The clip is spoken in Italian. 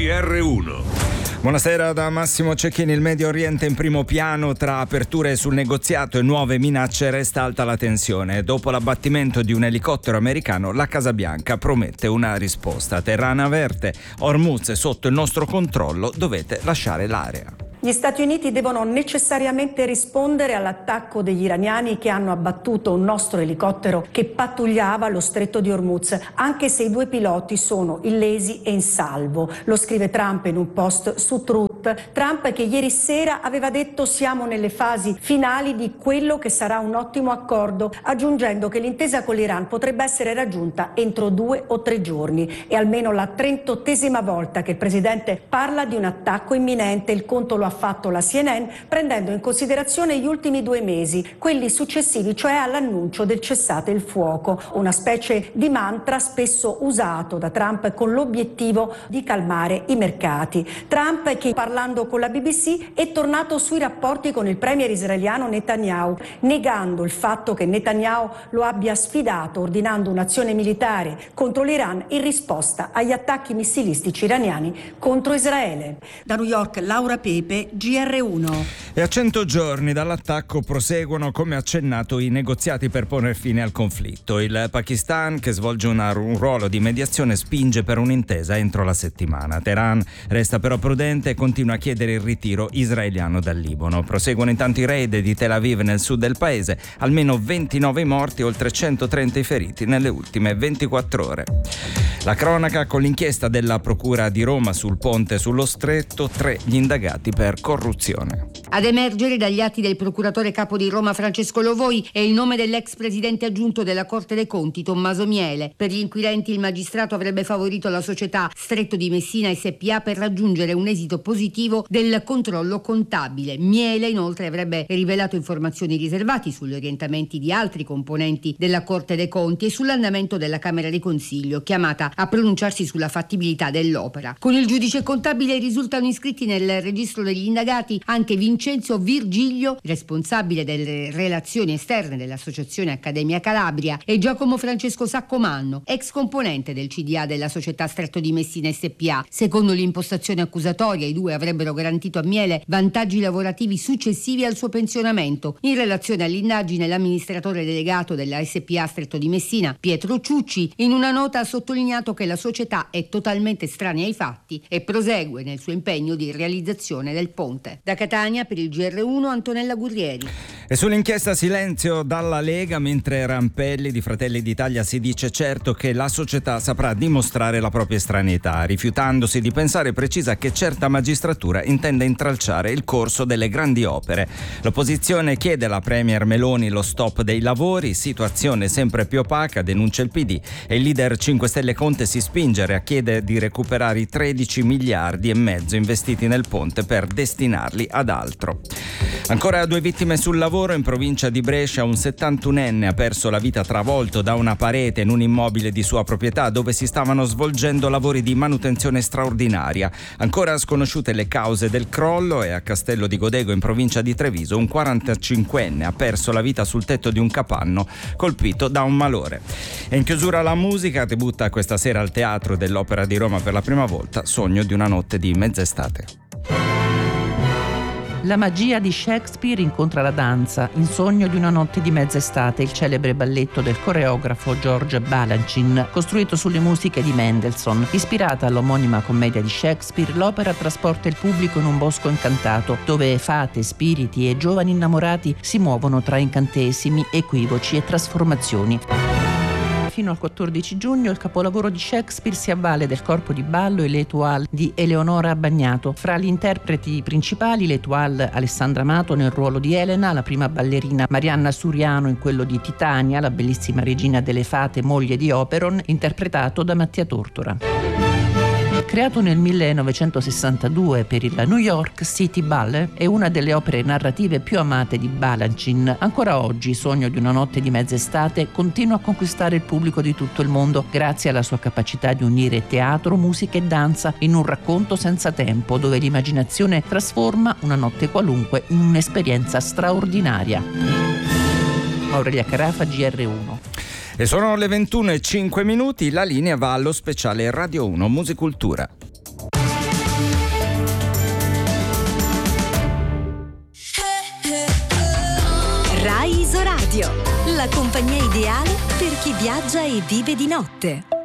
GR1. Buonasera da Massimo Cecchini. Il Medio Oriente in primo piano. Tra aperture sul negoziato e nuove minacce resta alta la tensione. Dopo l'abbattimento di un elicottero americano, la Casa Bianca promette una risposta. Teheran avverte: Hormuz è sotto il nostro controllo, dovete lasciare l'area. Gli Stati Uniti devono necessariamente rispondere all'attacco degli iraniani che hanno abbattuto un nostro elicottero che pattugliava lo stretto di Hormuz, anche se i due piloti sono illesi e in salvo. Lo scrive Trump in un post su Truth. Trump che ieri sera aveva detto: siamo nelle fasi finali di quello che sarà un ottimo accordo, aggiungendo che l'intesa con l'Iran potrebbe essere raggiunta entro 2 o 3 giorni. È almeno la 38ª volta che il presidente parla di un attacco imminente. Il conto lo ha fatto la CNN, prendendo in considerazione gli ultimi 2 mesi, quelli successivi cioè all'annuncio del cessate il fuoco, una specie di mantra spesso usato da Trump con l'obiettivo di calmare i mercati. Trump che, parlando con la BBC, è tornato sui rapporti con il premier israeliano Netanyahu, negando il fatto che Netanyahu lo abbia sfidato ordinando un'azione militare contro l'Iran in risposta agli attacchi missilistici iraniani contro Israele. Da New York, Laura Pepe, GR1. E a 100 giorni dall'attacco proseguono, come accennato, i negoziati per porre fine al conflitto. Il Pakistan, che svolge un ruolo di mediazione, spinge per un'intesa entro la settimana. Teheran resta però prudente e continua a chiedere il ritiro israeliano dal Libano. Proseguono intanto i raid di Tel Aviv nel sud del paese, almeno 29 morti, oltre 130 i feriti nelle ultime 24 ore. La cronaca con l'inchiesta della Procura di Roma sul ponte sullo Stretto, 3 gli indagati per corruzione. Ad emergere dagli atti del procuratore capo di Roma Francesco Lovoi è il nome dell'ex presidente aggiunto della Corte dei Conti Tommaso Miele. Per gli inquirenti il magistrato avrebbe favorito la società Stretto di Messina SpA per raggiungere un esito positivo del controllo contabile. Miele inoltre avrebbe rivelato informazioni riservate sugli orientamenti di altri componenti della Corte dei Conti e sull'andamento della Camera di Consiglio, chiamata a pronunciarsi sulla fattibilità dell'opera. Con il giudice contabile risultano iscritti nel registro degli indagati anche Vincenzo Virgilio, responsabile delle relazioni esterne dell'Associazione Accademia Calabria, e Giacomo Francesco Saccomanno, ex componente del CDA della società Stretto di Messina SpA. Secondo l'impostazione accusatoria, i due avrebbero garantito a Miele vantaggi lavorativi successivi al suo pensionamento. In relazione all'indagine, l'amministratore delegato della SpA Stretto di Messina, Pietro Ciucci, in una nota ha sottolineato che la società è totalmente estranea ai fatti e prosegue nel suo impegno di realizzazione del ponte. Da Catania per il GR1 Antonella Gurrieri. E sull'inchiesta silenzio dalla Lega, mentre Rampelli di Fratelli d'Italia si dice certo che la società saprà dimostrare la propria estraneità, rifiutandosi di pensare, precisa che certa magistratura intende intralciare il corso delle grandi opere. L'opposizione chiede alla premier Meloni lo stop dei lavori, situazione sempre più opaca, denuncia il PD, e il leader 5 Stelle Conte si spinge a chiedere di recuperare i 13,5 miliardi investiti nel ponte per destinarli ad altro. Ancora 2 vittime sul lavoro. In provincia di Brescia un 71enne ha perso la vita travolto da una parete in un immobile di sua proprietà dove si stavano svolgendo lavori di manutenzione straordinaria. Ancora sconosciute le cause del crollo, e a Castello di Godego in provincia di Treviso un 45enne ha perso la vita sul tetto di un capanno colpito da un malore. E in chiusura la musica. Debutta questa sera al Teatro dell'Opera di Roma per la prima volta Sogno di una notte di mezz'estate. La magia di Shakespeare incontra la danza in Sogno di una notte di mezz'estate, il celebre balletto del coreografo George Balanchine, costruito sulle musiche di Mendelssohn. Ispirata all'omonima commedia di Shakespeare, l'opera trasporta il pubblico in un bosco incantato, dove fate, spiriti e giovani innamorati si muovono tra incantesimi, equivoci e trasformazioni. Fino al 14 giugno il capolavoro di Shakespeare si avvale del corpo di ballo e l'Étoile di Eleonora Bagnato. Fra gli interpreti principali l'Étoile Alessandra Amato nel ruolo di Elena, la prima ballerina Marianna Suriano in quello di Titania, la bellissima regina delle fate, moglie di Operon, interpretato da Mattia Tortora. Creato nel 1962 per il New York City Ballet, è una delle opere narrative più amate di Balanchine. Ancora oggi Sogno di una notte di mezz'estate continua a conquistare il pubblico di tutto il mondo grazie alla sua capacità di unire teatro, musica e danza in un racconto senza tempo, dove l'immaginazione trasforma una notte qualunque in un'esperienza straordinaria. Aurelia Carafa, GR1. E sono le 21:05, la linea va allo speciale Radio 1 Musicultura. Rai Isoradio, la compagnia ideale per chi viaggia e vive di notte.